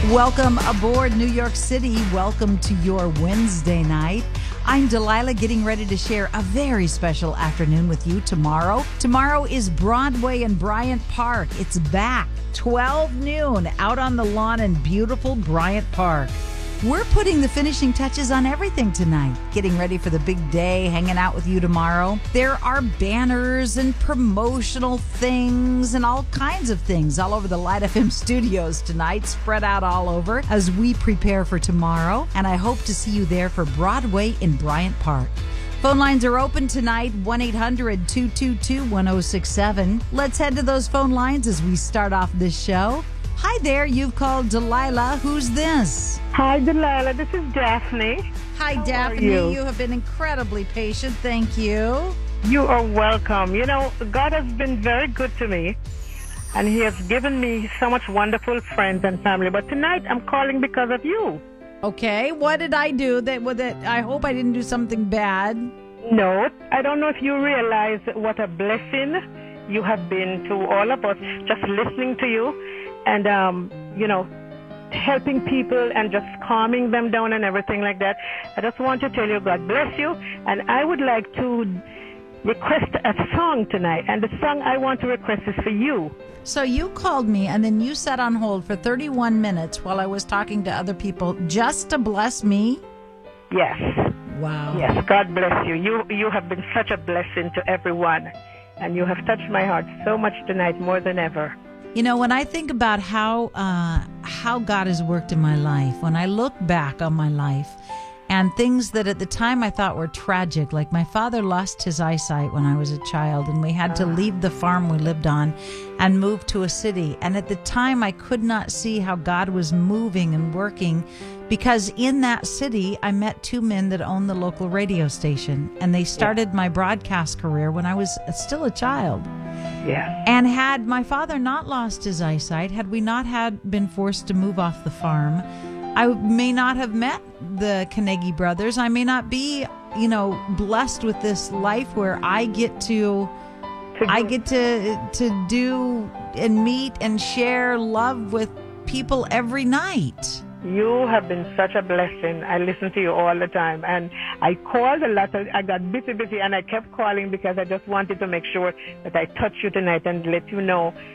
Welcome aboard New York City. Welcome to your Wednesday night. I'm Delilah, getting ready to share a very special afternoon with you tomorrow. Tomorrow is Broadway in Bryant Park. It's back, 12 noon, out on the lawn in beautiful Bryant Park. We're putting the finishing touches on everything tonight, getting ready for the big day, hanging out with you tomorrow. There are banners and promotional things and all kinds of things all over the Light FM studios tonight, spread out all over as we prepare for tomorrow. And I hope to see you there for Broadway in Bryant Park. Phone lines are open tonight, 1-800-222-1067. Let's head to those phone lines as we start off this show. Hi there, you've called Delilah. Who's this? Hi, Delilah. This is Daphne. Hi, How Daphne. are you? You have been incredibly patient. Thank you. You are welcome. You know, God has been very good to me, and He has given me so much wonderful friends and family. But tonight, I'm calling because of you. Okay, what did I do that I hope I didn't do something bad? No, I don't know if you realize what a blessing you have been to all of us, just listening to you and, helping people and just calming them down and everything like that. I just want to tell you, God bless you. And I would like to request a song tonight. And the song I want to request is for you. So you called me and then you sat on hold for 31 minutes while I was talking to other people just to bless me? Yes. Wow. Yes, God bless you. You have been such a blessing to everyone. And you have touched my heart so much tonight, more than ever. You know, when I think about how God has worked in my life, when I look back on my life and things that at the time I thought were tragic, like my father lost his eyesight when I was a child and we had to leave the farm we lived on and move to a city. And at the time I could not see how God was moving and working, because in that city I met two men that owned the local radio station, and they started my broadcast career when I was still a child. Yeah. And had my father not lost his eyesight, had we not been forced to move off the farm, I may not have met the Carnegie brothers. I may not be, blessed with this life where I get to do and meet and share love with people every night. You have been such a blessing. I listen to you all the time. And I called a lot. I got busy, and I kept calling because I just wanted to make sure that I touch you tonight and let you know